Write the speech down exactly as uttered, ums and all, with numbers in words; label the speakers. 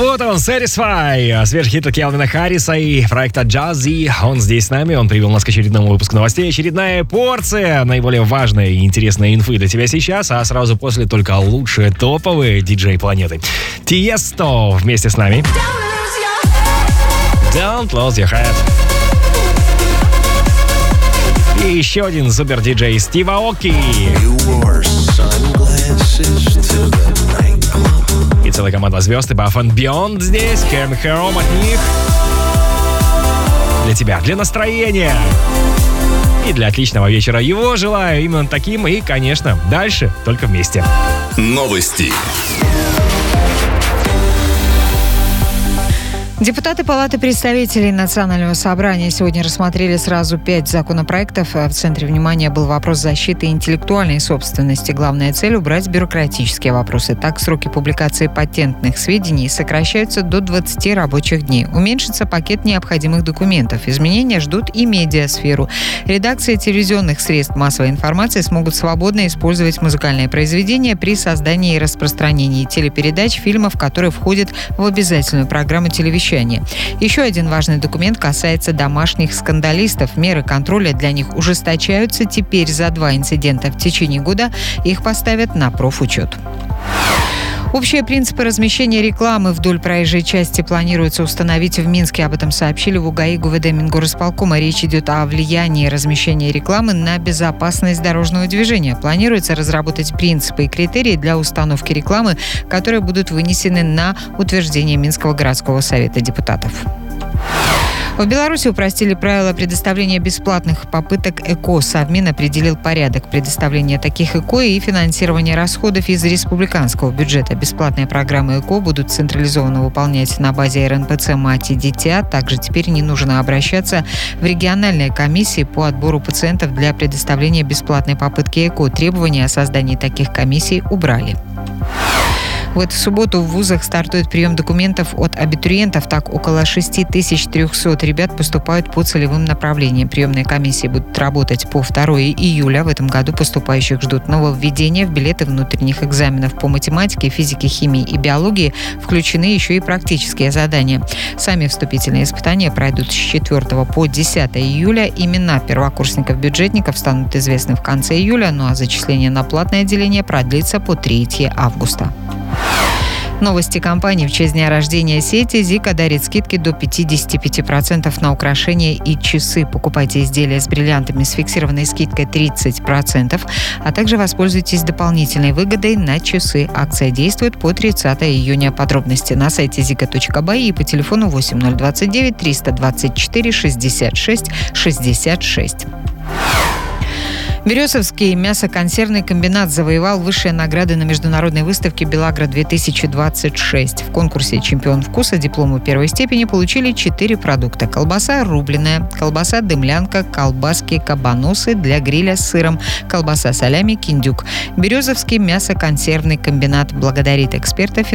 Speaker 1: Вот он, Satisfy, свежий хит от Кельвина Харриса и проекта Jazzy. Он здесь с нами, он привел нас к очередному выпуску новостей. Очередная порция наиболее важной и интересной инфы для тебя сейчас, а сразу после только лучшие топовые диджеи планеты. Тиесто вместе с нами. Don't lose your head. И еще один супер диджей Стив Аоки. И целая команда звезд, Above and Beyond здесь. Hear Me Home от них. Для тебя, для настроения. И для отличного вечера его желаю именно таким. И, конечно, дальше только вместе.
Speaker 2: Новости.
Speaker 3: Депутаты Палаты представителей Национального собрания сегодня рассмотрели сразу пять законопроектов. В центре внимания был вопрос защиты интеллектуальной собственности. Главная цель – убрать бюрократические вопросы. Так, сроки публикации патентных сведений сокращаются до двадцати рабочих дней. Уменьшится пакет необходимых документов. Изменения ждут и медиасферу. Редакции телевизионных средств массовой информации смогут свободно использовать музыкальные произведения при создании и распространении телепередач, фильмов, которые входят в обязательную программу телевещания. Еще один важный документ касается домашних скандалистов. Меры контроля для них ужесточаются. Теперь за два инцидента в течение года их поставят на профучет. Общие принципы размещения рекламы вдоль проезжей части планируется установить в Минске. Об этом сообщили в УГАИ ГУВД Мингорисполкома. Речь идет о влиянии размещения рекламы на безопасность дорожного движения. Планируется разработать принципы и критерии для установки рекламы, которые будут вынесены на утверждение Минского городского совета депутатов. В Беларуси упростили правила предоставления бесплатных попыток ЭКО. Совмин определил порядок предоставления таких ЭКО и финансирования расходов из республиканского бюджета. Бесплатные программы ЭКО будут централизованно выполнять на базе эр эн пэ цэ «Мать и дитя». Также теперь не нужно обращаться в региональные комиссии по отбору пациентов для предоставления бесплатной попытки ЭКО. Требования о создании таких комиссий убрали. В эту субботу в вузах стартует прием документов от абитуриентов. Так, около шесть тысяч триста ребят поступают по целевым направлениям. Приемные комиссии будут работать по второго июля. В этом году поступающих ждут нововведения в билеты внутренних экзаменов по математике, физике, химии и биологии. Включены еще и практические задания. Сами вступительные испытания пройдут с четвёртого по десятое июля. Имена первокурсников-бюджетников станут известны в конце июля, ну а зачисление на платное отделение продлится по третьего августа. Новости компании. В честь дня рождения сети Зика дарит скидки до пятьдесят пять процентов на украшения и часы. Покупайте изделия с бриллиантами с фиксированной скидкой тридцать процентов, а также воспользуйтесь дополнительной выгодой на часы. Акция действует по тридцатого июня. Подробности на сайте зика точка бай и по телефону восемь ноль двадцать девять триста двадцать четыре шестьдесят шесть шестьдесят шесть. Березовский мясоконсервный комбинат завоевал высшие награды на международной выставке «Белагро-две тысячи двадцать шесть». В конкурсе «Чемпион вкуса» дипломы первой степени получили четыре продукта. Колбаса рубленая, колбаса дымлянка, колбаски кабаносы для гриля с сыром, колбаса салями киндюк. Березовский мясоконсервный комбинат благодарит экспертов